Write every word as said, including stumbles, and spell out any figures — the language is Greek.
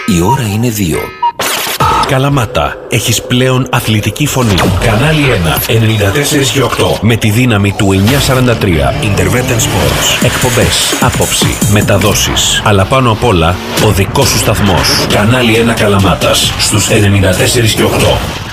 Η ώρα είναι δύο. Καλαμάτα, έχεις πλέον αθλητική φωνή. Κανάλι ένα, ενενήντα τέσσερα και οκτώ. Με τη δύναμη του εννιακόσια σαράντα τρία. Intervention Sports. Εκπομπές, άποψη, μεταδόσεις. Αλλά πάνω απ' όλα, ο δικός σου σταθμός. Κανάλι ένα Καλαμάτας, στους ενενήντα τέσσερα και οκτώ.